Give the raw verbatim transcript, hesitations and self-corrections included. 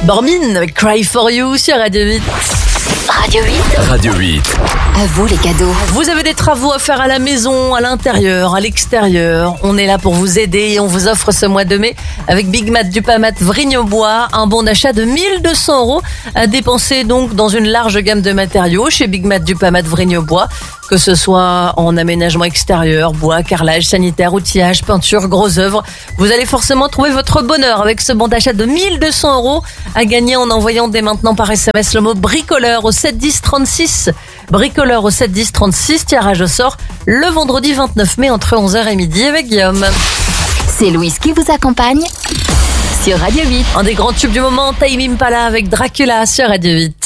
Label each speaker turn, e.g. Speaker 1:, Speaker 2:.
Speaker 1: Bormin avec Cry For You sur Radio huit.
Speaker 2: Radio huit.
Speaker 3: Radio huit.
Speaker 2: À vous les cadeaux.
Speaker 1: Vous avez des travaux à faire à la maison, à l'intérieur, à l'extérieur. On est là pour vous aider et on vous offre ce mois de mai avec Big Mat du Pamat Vrigne-au-Bois un bon d'achat de mille deux cents euros à dépenser donc dans une large gamme de matériaux chez Big Mat du Pamat Vrigne-au-Bois. Que ce soit en aménagement extérieur, bois, carrelage, sanitaire, outillage, peinture, gros œuvres, vous allez forcément trouver votre bonheur avec ce bon d'achat de mille deux cents euros à gagner en envoyant dès maintenant par S M S le mot bricoleur au sept dix trente-six. Bricoleur au sept dix trente-six, tirage au sort le vendredi vingt-neuf mai entre onze heures et midi avec Guillaume.
Speaker 2: C'est Louise qui vous accompagne sur Radio huit.
Speaker 1: Un des grands tubes du moment, Tame Impala avec Dracula sur Radio huit.